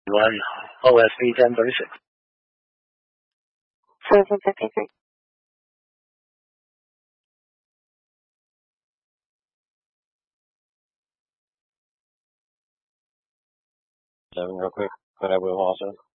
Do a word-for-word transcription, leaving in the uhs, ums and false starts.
one O S B ten thirty-six. seven fifty-three. Seven real quick. Could I will also?